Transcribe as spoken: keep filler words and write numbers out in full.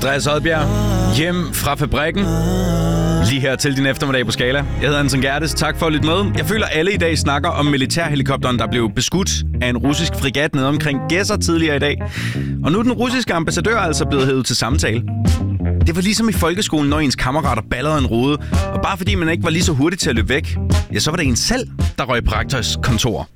Andreas Odbjerg, hjem fra fabrikken. Lige her til din eftermiddag på Skala. Jeg hedder Anton Gerdes. Tak for at lytte med. Jeg føler, alle i dag snakker om militærhelikopteren, der blev beskudt af en russisk fregat nede omkring Gedser tidligere i dag. Og nu er den russiske ambassadør altså blevet hævet til samtale. Det var ligesom i folkeskolen, når ens kammerater ballede en rode. Og bare fordi man ikke var lige så hurtig til at løbe væk, ja, så var det en selv, der røg på rektors kontor.